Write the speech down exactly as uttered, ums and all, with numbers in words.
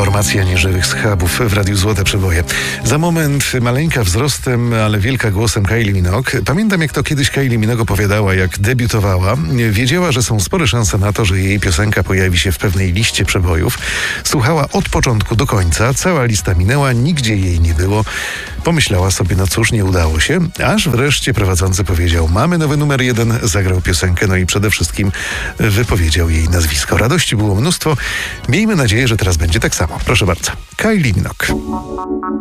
Formacja nieżywych schabów w Radiu Złote Przeboje. Za moment maleńka wzrostem, ale wielka głosem Kylie Minogue. Pamiętam, jak to kiedyś Kylie Minogue opowiadała, jak debiutowała. Wiedziała, że są spore szanse na to, że jej piosenka pojawi się w pewnej liście przebojów. Słuchała od początku do końca. Cała lista minęła, nigdzie jej nie było. Pomyślała sobie, no cóż, nie udało się. Aż wreszcie prowadzący powiedział: mamy nowy numer jeden, zagrał piosenkę, no i przede wszystkim wypowiedział jej nazwisko. Radości było mnóstwo. Miejmy nadzieję, że teraz będzie tak samo. Proszę bardzo. Kylie Minogue.